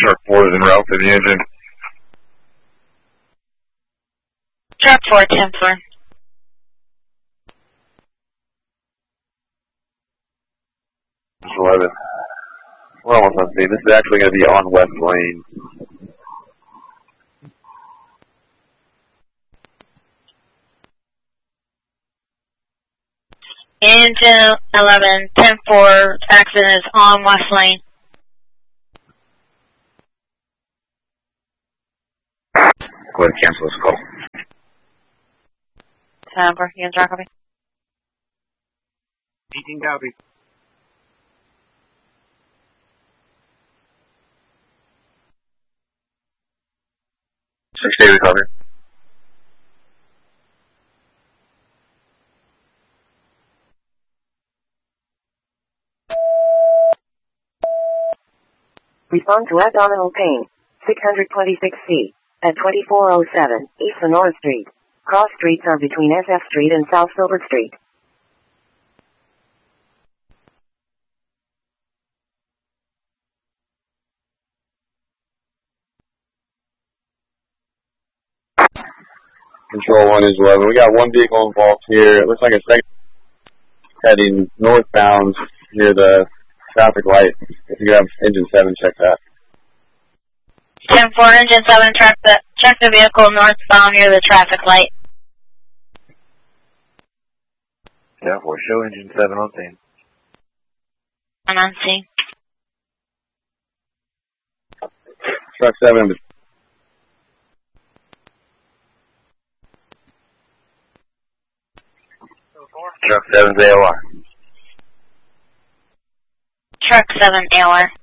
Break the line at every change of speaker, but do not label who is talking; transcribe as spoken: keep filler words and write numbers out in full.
Truck four is en route to the engine.
Truck four, ten four.
eleven. We're almost on speed. This is actually going to be on West Lane.
Engine eleven, ten four, accident is on West Lane.
Go ahead and cancel this call.
ten four, you can copy.
eighteen copy.
six David cover.
Respond to abdominal pain. six hundred twenty-six C. At twenty-four oh seven East Sonora Street. Cross streets are between S F Street and South Silver Street.
Control one is eleven. We got one vehicle involved here. It looks like a second heading northbound near the traffic light. If you could have engine seven, check that.
ten four, engine seven, track the, check the vehicle northbound near the traffic light.
ten four, show engine seven on scene.
I'm on scene.
Truck seven. Truck seven's A O R.
Truck seven, A O R.